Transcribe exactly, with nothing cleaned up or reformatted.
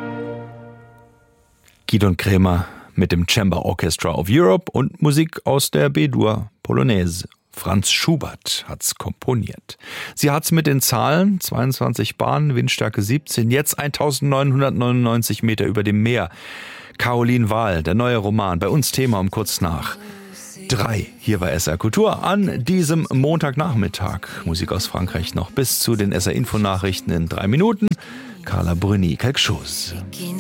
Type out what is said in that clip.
Gidon Kremer mit dem Chamber Orchestra of Europe und Musik aus der B-Dur Polonaise. Franz Schubert hat's komponiert. Sie hat's mit den Zahlen, zweiundzwanzig Bahnen, Windstärke siebzehn, jetzt eintausendneunhundertneunundneunzig Meter über dem Meer. Caroline Wahl, der neue Roman, bei uns Thema um kurz nach drei. Hier war S R Kultur an diesem Montagnachmittag. Musik aus Frankreich noch bis zu den S R Info-Nachrichten in drei Minuten. Carla Bruni, quelque chose.